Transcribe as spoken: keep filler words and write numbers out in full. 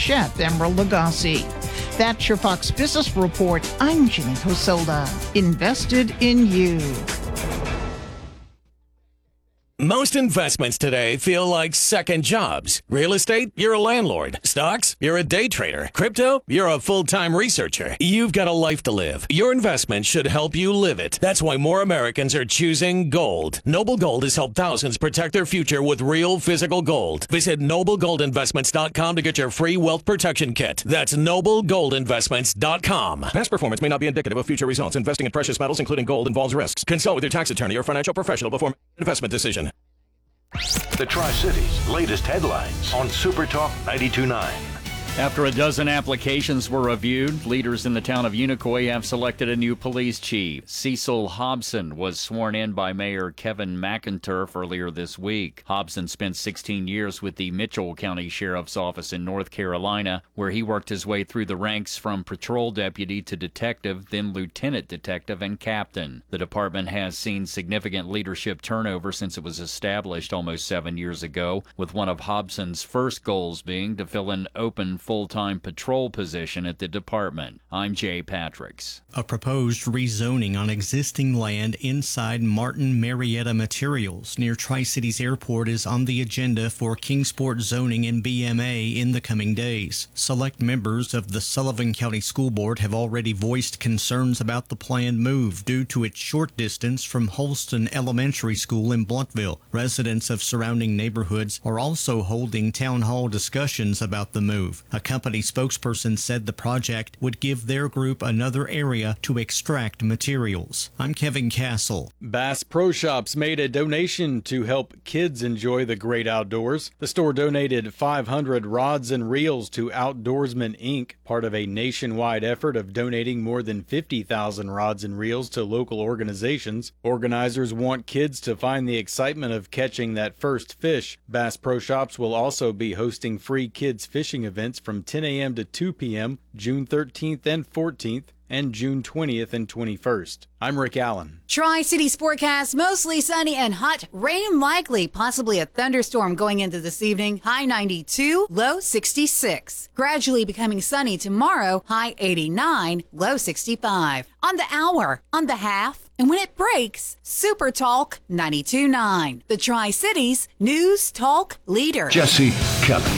Chef Emerald Lagasse. That's your Fox Business Report. I'm Ginny Hosolda. Invested in you. Most investments today feel like second jobs. Real estate, you're a landlord. Stocks, you're a day trader. Crypto, you're a full-time researcher. You've got a life to live. Your investment should help you live it. That's why more Americans are choosing gold. Noble Gold has helped thousands protect their future with real physical gold. Visit noble gold investments dot com to get your free wealth protection kit. That's noble gold investments dot com. Past performance may not be indicative of future results. Investing in precious metals, including gold, involves risks. Consult with your tax attorney or financial professional before making an investment decision. The Tri-Cities' latest headlines on Super Talk ninety-two point nine. After a dozen applications were reviewed, leaders in the town of Unicoi have selected a new police chief. Cecil Hobson was sworn in by Mayor Kevin McInturf earlier this week. Hobson spent sixteen years with the Mitchell County Sheriff's Office in North Carolina, where he worked his way through the ranks from patrol deputy to detective, then lieutenant detective and captain. The department has seen significant leadership turnover since it was established almost seven years ago, with one of Hobson's first goals being to fill an open full-time patrol position at the department. I'm Jay Patricks. A proposed rezoning on existing land inside Martin Marietta Materials near Tri-Cities Airport is on the agenda for Kingsport zoning and B M A in the coming days. Select members of the Sullivan County School Board have already voiced concerns about the planned move due to its short distance from Holston Elementary School in Blountville. Residents of surrounding neighborhoods are also holding town hall discussions about the move. A company spokesperson said the project would give their group another area to extract materials. I'm Kevin Castle. Bass Pro Shops made a donation to help kids enjoy the great outdoors. The store donated five hundred rods and reels to Outdoorsman Incorporated, part of a nationwide effort of donating more than fifty thousand rods and reels to local organizations. Organizers want kids to find the excitement of catching that first fish. Bass Pro Shops will also be hosting free kids fishing events from ten a.m. to two p.m. June thirteenth and fourteenth and June twentieth and twenty-first. I'm Rick Allen. Tri-Cities forecast, mostly sunny and hot. Rain likely, possibly a thunderstorm going into this evening. High ninety-two, low sixty-six. Gradually becoming sunny tomorrow. High eighty-nine, low sixty-five. On the hour, on the half, and when it breaks, Super Talk ninety-two point nine. The Tri-Cities News Talk Leader. Jesse Kelly.